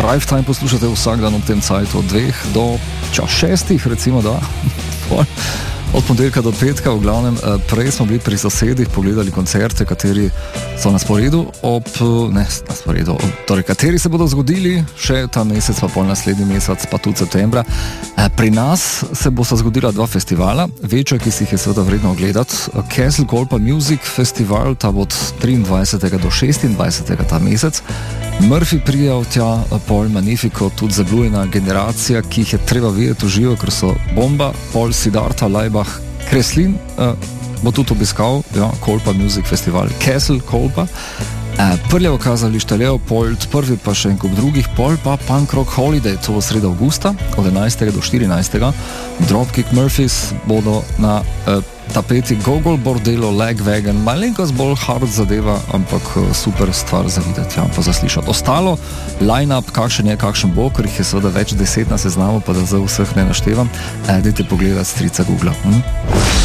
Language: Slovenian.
Drive Time poslušate vsak dan ob tem cajtu od 2 do 6, recimo, da. Od ponedeljka do petka, v glavnem, prej smo bili pri sosedih, pogledali koncerte, kateri so na sporedu, kateri se bodo zgodili še ta mesec, pa pol naslednji mesec, pa tudi septembra. Pri nas se bosta zgodila 2 festivala, večja, ki si jih je seveda vredno ogledati. Castle Kolpa Music Festival, ta bo od 23. do 26. ta mesec. Murphy prijal tja, Paul Magnifico, tudi zablujena generacija, ki jih je treba videti v živo, ker so bomba. Paul Siddhartha Laibach Kreslin bo tudi obiskal, Kolpa Music Festival, Castle Kolpa. Prljevo kazalište Leopold, prvi pa še en kup drugih, pol pa Punk Rock Holiday, to bo sreda avgusta, od 11. do 14. Dropkick Murphys bodo na tapeti, Gogol Bordello, Lagwagon, malenkost bolj hard zadeva, ampak super stvar za videti, pa zaslišati. Ostalo, line-up, kakšen bo, ker jih je seveda več 10 na seznamu, pa da za vseh ne naštevam, dajte pogledati strica Google.